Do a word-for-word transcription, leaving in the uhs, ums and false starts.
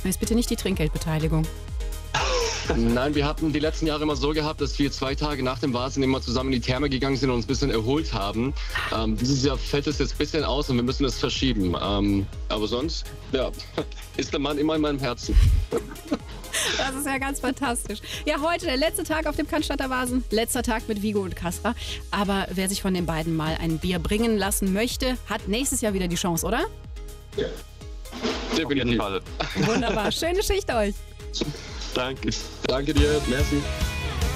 Jetzt bitte nicht die Trinkgeldbeteiligung. Nein, wir hatten die letzten Jahre immer so gehabt, dass wir zwei Tage nach dem Wahnsinn immer zusammen in die Therme gegangen sind und uns ein bisschen erholt haben. Ähm, dieses Jahr fällt es jetzt ein bisschen aus und wir müssen es verschieben. Ähm, aber sonst, ja, ist der Mann immer in meinem Herzen. Das ist ja ganz fantastisch. Ja, heute der letzte Tag auf dem Cannstatter Vasen. Letzter Tag mit Viggo und Kasra. Aber wer sich von den beiden mal ein Bier bringen lassen möchte, hat nächstes Jahr wieder die Chance, oder? Ja. Definitiv. Wunderbar. Schöne Schicht euch. Danke. Danke dir. Merci.